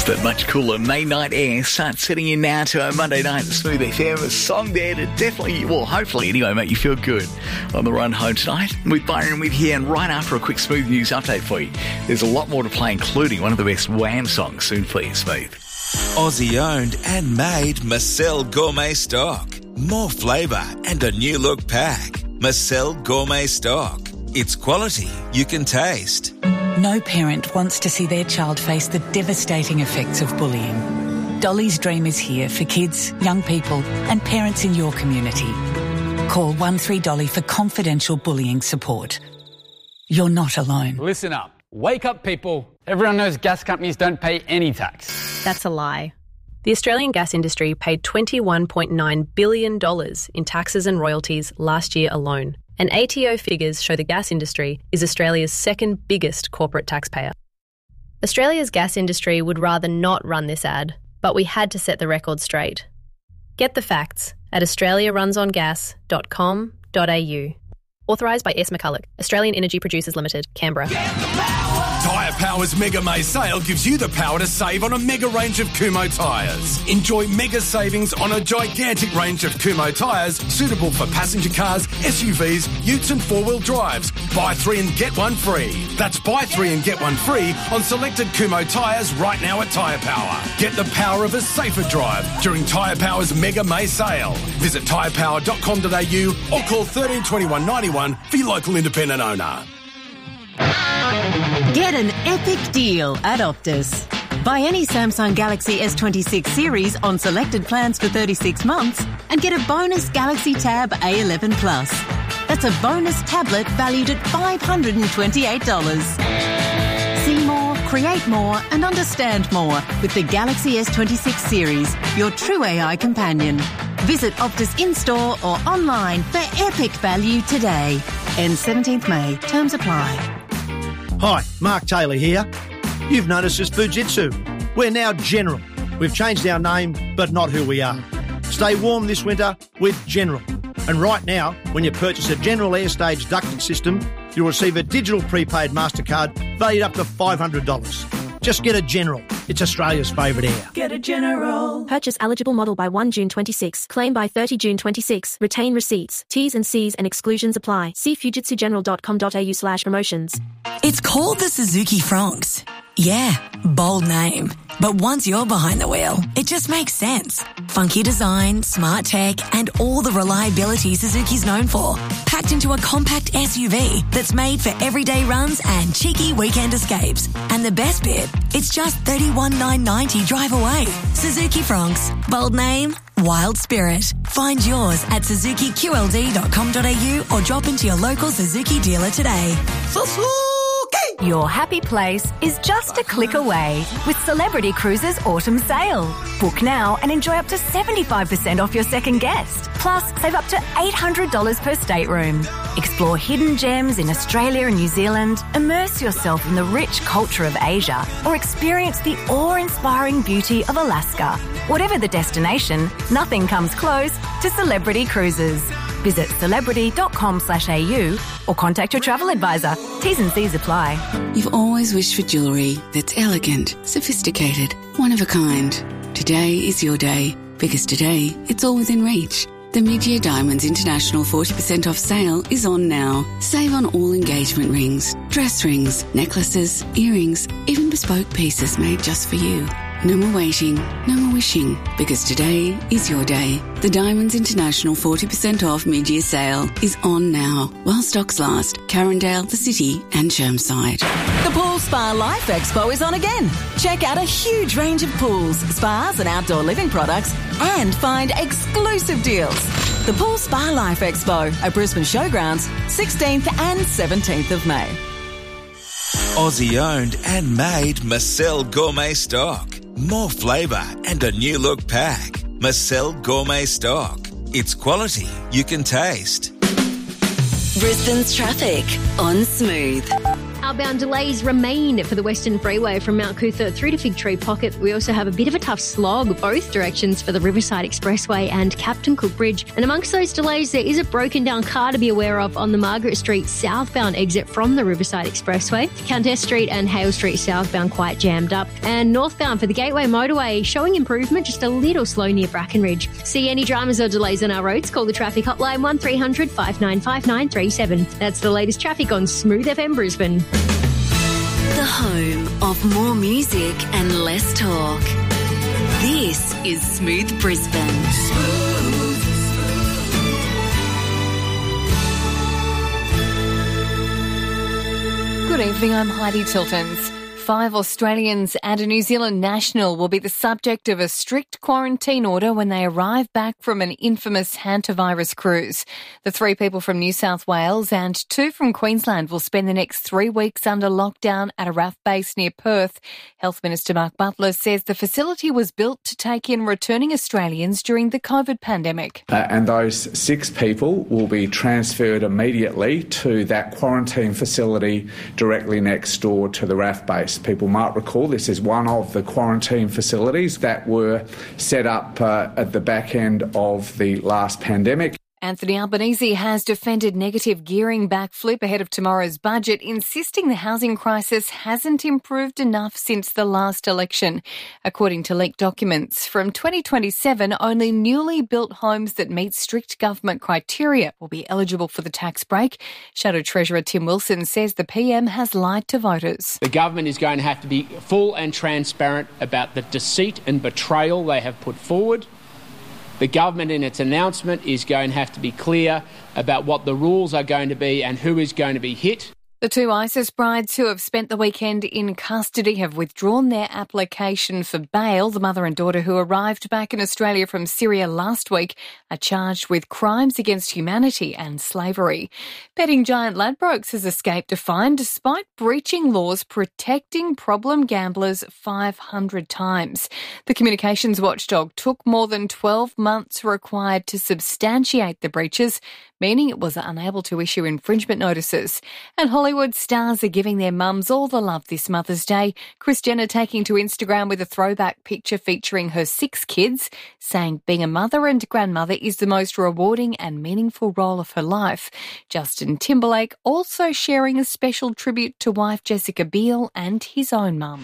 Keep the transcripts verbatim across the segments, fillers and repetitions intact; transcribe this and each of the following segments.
That much cooler May night air starts setting in now to our Monday night at Smooth F M. A song there to definitely, well, hopefully anyway, make you feel good on the run home tonight. With Byron with here, and right after a quick Smooth news update for you, there's a lot more to play, including one of the best Wham songs soon for you, Smooth. Aussie owned and made Marcel Gourmet Stock. More flavour and a new look pack. Marcel Gourmet Stock. It's quality you can taste. No parent wants to see their child face the devastating effects of bullying. Dolly's Dream is here for kids, young people and parents in your community. Call one three Dolly for confidential bullying support. You're not alone. Listen up. Wake up, people. Everyone knows gas companies don't pay any tax. That's a lie. The Australian gas industry paid twenty-one point nine billion dollars in taxes and royalties last year alone. And A T O figures show the gas industry is Australia's second biggest corporate taxpayer. Australia's gas industry would rather not run this ad, but we had to set the record straight. Get the facts at australia runs on gas dot com dot a u. Authorised by S. McCulloch, Australian Energy Producers Limited, Canberra. Tyre Power's Mega May sale gives you the power to save on a mega range of Kumho tyres. Enjoy mega savings on a gigantic range of Kumho tyres suitable for passenger cars, S U Vs, utes and four-wheel drives. Buy three and get one free. That's buy three and get one free on selected Kumho tyres right now at Tyre Power. Get the power of a safer drive during Tyre Power's Mega May sale. Visit tyre power dot com dot a u or call thirteen twenty-one ninety-one for your local independent owner. Get an epic deal at Optus. Buy any Samsung Galaxy S twenty-six series on selected plans for thirty-six months and get a bonus Galaxy Tab A eleven Plus. That's a bonus tablet valued at five hundred twenty-eight dollars. See more, create more and understand more with the Galaxy S twenty-six series, your true A I companion. Visit Optus in-store or online for epic value today. Ends seventeenth May. Terms apply. Hi, Mark Taylor here. You've noticed us Fujitsu. We're now General. We've changed our name, but not who we are. Stay warm this winter with General. And right now, when you purchase a General Airstage ducting system, you'll receive a digital prepaid MasterCard valued up to five hundred dollars. Just get a General. It's Australia's favourite air. Get a General. Purchase eligible model by first June twenty-six. Claim by thirtieth June twenty-six. Retain receipts. T's and C's and exclusions apply. See fujitsu general dot com dot a u slash promotions. It's called the Suzuki Fronx. Yeah, bold name. But once you're behind the wheel, it just makes sense. Funky design, smart tech, and all the reliability Suzuki's known for. Packed into a compact S U V that's made for everyday runs and cheeky weekend escapes. And the best bit, it's just thirty-one thousand nine hundred ninety drive away. Suzuki Fronx. Bold name, wild spirit. Find yours at suzuki q l d dot com dot a u or drop into your local Suzuki dealer today. Suzuki! Your happy place is just a click away with Celebrity Cruises Autumn Sale. Book now and enjoy up to seventy-five percent off your second guest. Plus, save up to eight hundred dollars per stateroom. Explore hidden gems in Australia and New Zealand, immerse yourself in the rich culture of Asia, or experience the awe-inspiring beauty of Alaska. Whatever the destination, nothing comes close to Celebrity Cruises. Visit celebrity dot com slash a u or contact your travel advisor. T's and C's apply. You've always wished for jewellery that's elegant, sophisticated, one of a kind. Today is your day, because today it's all within reach. The Mid-Year Diamonds International forty percent off sale is on now. Save on all engagement rings, dress rings, necklaces, earrings, even bespoke pieces made just for you. No more waiting, no more wishing, because today is your day. The Diamonds International forty percent off mid-year sale is on now, while stocks last. Carindale, the City and Chermside. The Pool Spa Life Expo is on again. Check out a huge range of pools, spas and outdoor living products and find exclusive deals. The Pool Spa Life Expo at Brisbane Showgrounds, sixteenth and seventeenth of May. Aussie owned and made Marcel Gourmet Stock. More flavour and a new look pack. Marcel Gourmet Stock. It's quality you can taste. Brisbane's traffic on Smooth. Outbound delays remain for the Western Freeway from Mount Cootha through to Fig Tree Pocket. We also have a bit of a tough slog both directions for the Riverside Expressway and Captain Cook Bridge. And amongst those delays, there is a broken down car to be aware of on the Margaret Street southbound exit from the Riverside Expressway. Countess Street and Hale Street southbound quite jammed up. And northbound for the Gateway Motorway showing improvement, just a little slow near Brackenridge. See any dramas or delays on our roads? Call the traffic hotline one three hundred five nine five nine three seven. That's the latest traffic on Smooth F M Brisbane. The home of more music and less talk. This is Smooth Brisbane. Smooth. Good evening, I'm Heidi Tiltons. Five Australians and a New Zealand national will be the subject of a strict quarantine order when they arrive back from an infamous hantavirus cruise. The three people from New South Wales and two from Queensland will spend the next three weeks under lockdown at a R A F base near Perth. Health Minister Mark Butler says the facility was built to take in returning Australians during the COVID pandemic. Uh, and those six people will be transferred immediately to that quarantine facility directly next door to the R A F base. People might recall this is one of the quarantine facilities that were set up uh, at the back end of the last pandemic. Anthony Albanese has defended negative gearing backflip ahead of tomorrow's budget, insisting the housing crisis hasn't improved enough since the last election. According to leaked documents, from twenty twenty-seven, only newly built homes that meet strict government criteria will be eligible for the tax break. Shadow Treasurer Tim Wilson says the P M has lied to voters. The government is going to have to be full and transparent about the deceit and betrayal they have put forward. The government in its announcement is going to have to be clear about what the rules are going to be and who is going to be hit. The two ISIS brides who have spent the weekend in custody have withdrawn their application for bail. The mother and daughter who arrived back in Australia from Syria last week are charged with crimes against humanity and slavery. Betting giant Ladbrokes has escaped a fine despite breaching laws protecting problem gamblers five hundred times. The communications watchdog took more than twelve months required to substantiate the breaches, meaning it was unable to issue infringement notices. And Hollywood stars are giving their mums all the love this Mother's Day. Kris Jenner taking to Instagram with a throwback picture featuring her six kids, saying being a mother and grandmother is the most rewarding and meaningful role of her life. Justin Timberlake also sharing a special tribute to wife Jessica Biel and his own mum.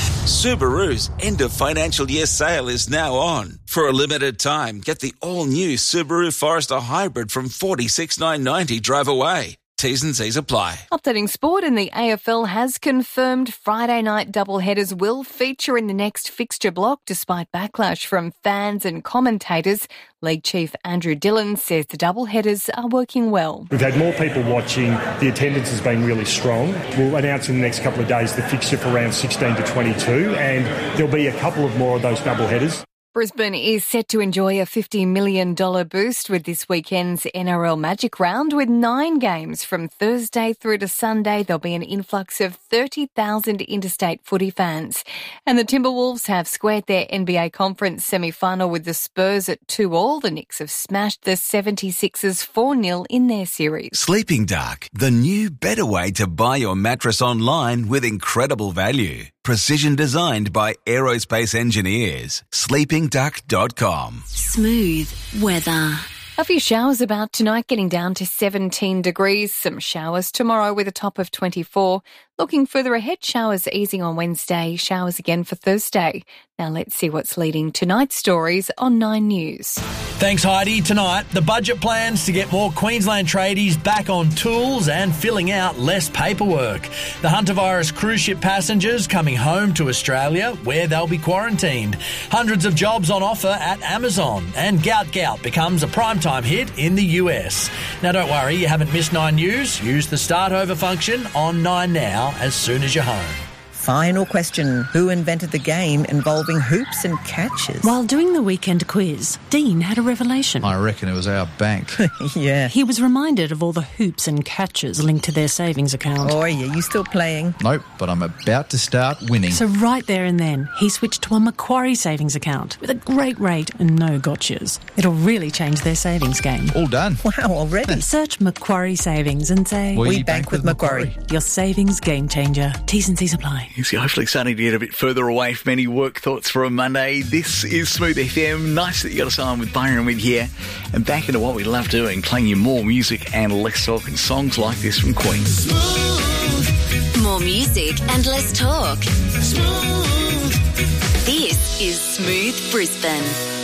Subaru's end of financial year sale is now on. For a limited time, get the all-new Subaru Forester Hybrid from forty-six thousand nine hundred ninety dollars drive away. T's and C's apply. Updating sport, and the A F L has confirmed Friday night doubleheaders will feature in the next fixture block despite backlash from fans and commentators. League chief Andrew Dillon says the doubleheaders are working well. We've had more people watching. The attendance has been really strong. We'll announce in the next couple of days the fixture for round sixteen to twenty-two, and there'll be a couple of more of those doubleheaders. Brisbane is set to enjoy a fifty million dollars boost with this weekend's N R L Magic Round. With nine games from Thursday through to Sunday, there'll be an influx of thirty thousand interstate footy fans. And the Timberwolves have squared their N B A Conference semi-final with the Spurs at two all. The Knicks have smashed the seventy-sixers four nil in their series. Sleeping Dark, the new better way to buy your mattress online with incredible value. Precision designed by aerospace engineers. sleeping duck dot com. Smooth weather. A few showers about tonight, getting down to seventeen degrees. Some showers tomorrow with a top of twenty-four. Looking further ahead, showers easing on Wednesday, showers again for Thursday. Now let's see what's leading tonight's stories on Nine News. Thanks, Heidi. Tonight, the budget plans to get more Queensland tradies back on tools and filling out less paperwork. The hantavirus cruise ship passengers coming home to Australia, where they'll be quarantined. Hundreds of jobs on offer at Amazon. And Gout Gout becomes a primetime hit in the U S. Now, don't worry, you haven't missed Nine News. Use the start over function on Nine Now as soon as you're home. final question. Who invented the game involving hoops and catches? While doing the weekend quiz, Dean had a revelation. I reckon it was our bank. Yeah. He was reminded of all the hoops and catches linked to their savings account. Oh, yeah, you still playing? Nope, but I'm about to start winning. So right there and then, he switched to a Macquarie savings account with a great rate and no gotchas. It'll really change their savings game. All done. Wow, already? Search Macquarie Savings and say, We, we bank, bank with Macquarie. Macquarie. Your savings game changer. T's and C's apply. It's hopefully starting to get a bit further away from any work thoughts for a Monday. This is Smooth F M. Nice that you got us on with Byron with here. And back into what we love doing, playing you more music and less talk and songs like this from Queen. Smooth. More music and less talk. Smooth. This is Smooth Brisbane.